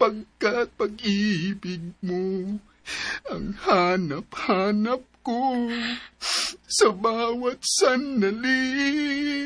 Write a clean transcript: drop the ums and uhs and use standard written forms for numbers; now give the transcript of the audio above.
pagkat pag-ibig mo ang hanap-hanap ko sa bawat sandali.